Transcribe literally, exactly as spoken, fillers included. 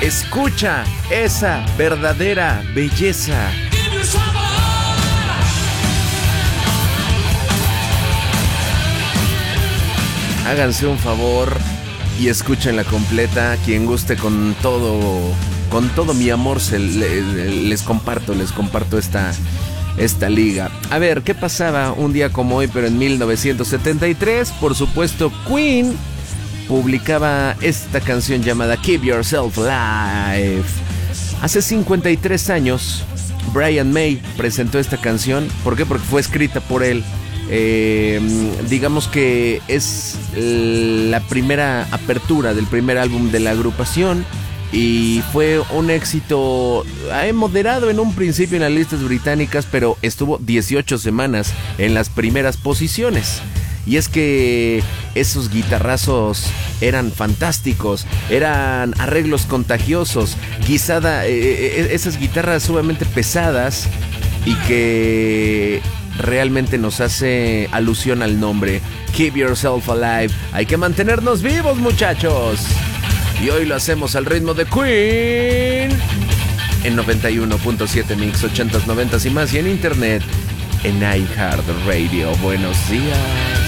Escucha esa verdadera belleza. Háganse un favor y escúchenla completa. Quien guste, con todo, con todo mi amor, se, le, les comparto, les comparto esta, esta liga. A ver, ¿qué pasaba un día como hoy, pero en mil novecientos setenta y tres? Por supuesto, Queen publicaba esta canción llamada Keep Yourself Alive. Hace cincuenta y tres años, Brian May presentó esta canción. ¿Por qué? Porque fue escrita por él. Eh, digamos que es la primera apertura del primer álbum de la agrupación y fue un éxito eh, moderado en un principio en las listas británicas, pero estuvo dieciocho semanas en las primeras posiciones. Y es que esos guitarrazos eran fantásticos, eran arreglos contagiosos, guisada, eh, eh, esas guitarras sumamente pesadas y que realmente nos hace alusión al nombre. Keep Yourself Alive. Hay que mantenernos vivos, muchachos. Y hoy lo hacemos al ritmo de Queen en noventa y uno punto siete Mix, ochentas, noventas y más, y en internet en iHeartRadio. Buenos días.